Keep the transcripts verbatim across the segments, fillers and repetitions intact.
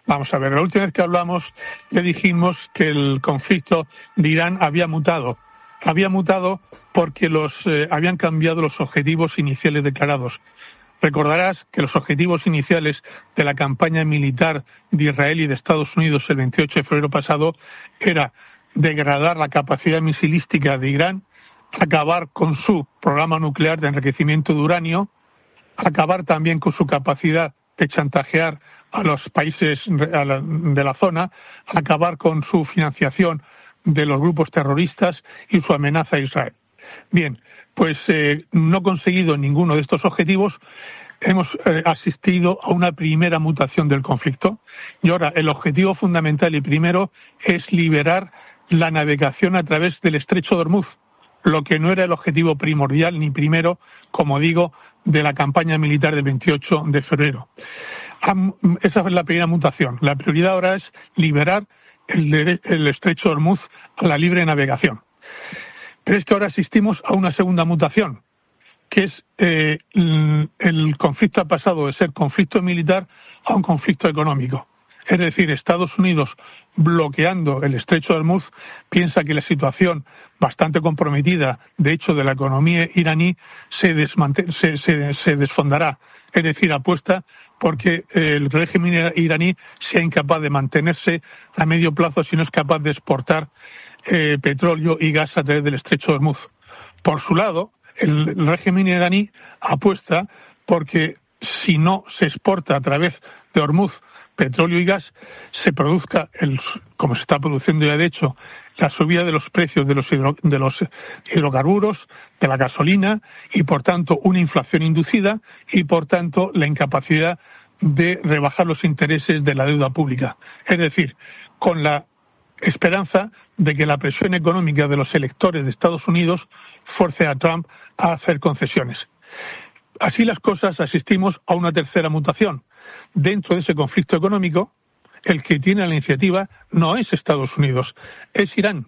Vamos a ver, la última vez que hablamos le dijimos que el conflicto de Irán había mutado. Había mutado porque los eh, habían cambiado los objetivos iniciales declarados. Recordarás que los objetivos iniciales de la campaña militar de Israel y de Estados Unidos el veintiocho de febrero pasado era degradar la capacidad misilística de Irán, acabar con su programa nuclear de enriquecimiento de uranio, acabar también con su capacidad de chantajear a los países de la zona, acabar con su financiación de los grupos terroristas y su amenaza a Israel. Bien, pues eh, no conseguido ninguno de estos objetivos, hemos eh, asistido a una primera mutación del conflicto y ahora el objetivo fundamental y primero es liberar la navegación a través del estrecho de Ormuz, lo que no era el objetivo primordial ni primero, como digo, de la campaña militar del veintiocho de febrero. Esa es la primera mutación. La prioridad ahora es liberar el, el estrecho de Ormuz a la libre navegación. Pero es que ahora asistimos a una segunda mutación, que es eh, el, el conflicto ha pasado de ser conflicto militar a un conflicto económico. Es decir, Estados Unidos, bloqueando el estrecho de Ormuz, piensa que la situación bastante comprometida, de hecho, de la economía iraní, se, desmante- se, se, se desfondará. Es decir, apuesta porque el régimen iraní sea incapaz de mantenerse a medio plazo si no es capaz de exportar eh, petróleo y gas a través del estrecho de Ormuz. Por su lado, el, el régimen iraní apuesta porque si no se exporta a través de Ormuz petróleo y gas, se produzca, el, como se está produciendo ya de hecho, la subida de los precios de los, hidro, de los hidrocarburos, de la gasolina y, por tanto, una inflación inducida y, por tanto, la incapacidad de rebajar los intereses de la deuda pública. Es decir, con la esperanza de que la presión económica de los electores de Estados Unidos fuerce a Trump a hacer concesiones. Así las cosas, asistimos a una tercera mutación. Dentro de ese conflicto económico, el que tiene la iniciativa no es Estados Unidos, es Irán.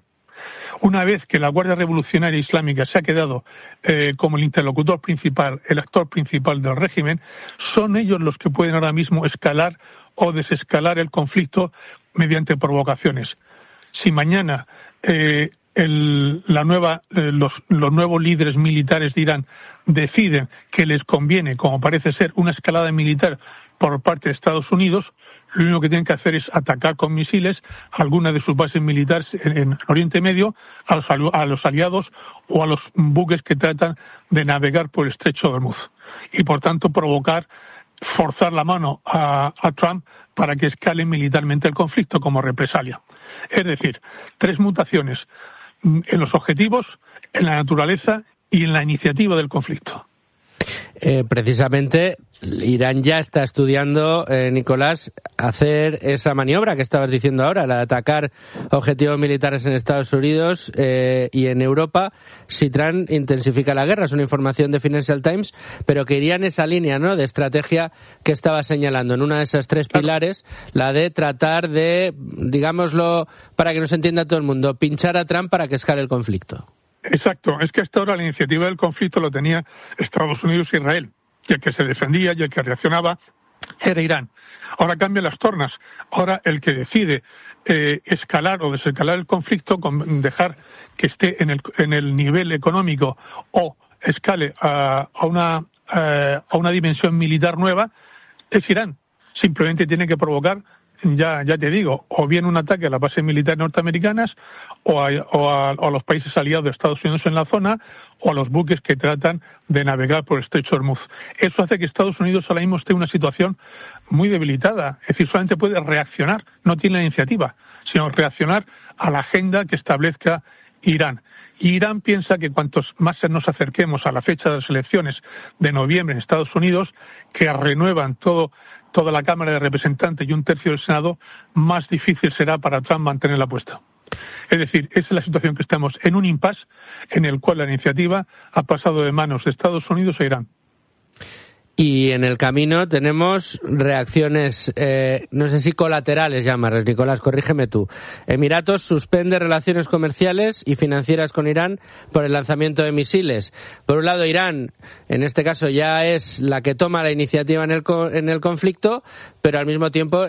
Una vez que la Guardia Revolucionaria Islámica se ha quedado eh, como el interlocutor principal, el actor principal del régimen, son ellos los que pueden ahora mismo escalar o desescalar el conflicto mediante provocaciones. Si mañana eh, el, la nueva, eh, los, los nuevos líderes militares de Irán deciden que les conviene, como parece ser, una escalada militar por parte de Estados Unidos, lo único que tienen que hacer es atacar con misiles algunas de sus bases militares en, en Oriente Medio, a los, a los aliados o a los buques que tratan de navegar por el estrecho de Ormuz. Y, por tanto, provocar, forzar la mano a, a Trump para que escale militarmente el conflicto como represalia. Es decir, tres mutaciones en los objetivos, en la naturaleza y en la iniciativa del conflicto. Eh, precisamente Irán ya está estudiando, eh, Nicolás, hacer esa maniobra que estabas diciendo ahora, la de atacar objetivos militares en Estados Unidos eh, y en Europa si Trump intensifica la guerra. Es una información de Financial Times, pero que iría en esa línea, ¿no?, de estrategia que estaba señalando, en una de esas tres pilares, la de tratar de, digámoslo, para que nos entienda todo el mundo, pinchar a Trump para que escale el conflicto. Exacto, es que hasta ahora la iniciativa del conflicto lo tenía Estados Unidos e Israel, y el que se defendía y el que reaccionaba era Irán. Ahora cambian las tornas, ahora el que decide eh, escalar o desescalar el conflicto, con dejar que esté en el, en el nivel económico o escale a, a, una, a una dimensión militar nueva, es Irán. Simplemente tiene que provocar, ya ya te digo, o bien un ataque a las bases militares norteamericanas o a, o a, o a los países aliados de Estados Unidos en la zona o a los buques que tratan de navegar por el estrecho de Ormuz. Eso hace que Estados Unidos ahora mismo esté en una situación muy debilitada. Es decir, solamente puede reaccionar, no tiene la iniciativa, sino reaccionar a la agenda que establezca Irán. Y Irán piensa que cuantos más nos acerquemos a la fecha de las elecciones de noviembre en Estados Unidos, que renuevan todo toda la Cámara de Representantes y un tercio del Senado, más difícil será para Trump mantener la apuesta. Es decir, esa es la situación que estamos, en un impasse en el cual la iniciativa ha pasado de manos de Estados Unidos a Irán. Y en el camino tenemos reacciones, eh, no sé si colaterales llamarlas, Nicolás, corrígeme tú. Emiratos suspende relaciones comerciales y financieras con Irán por el lanzamiento de misiles. Por un lado, Irán, en este caso, ya es la que toma la iniciativa en el, en el conflicto, pero al mismo tiempo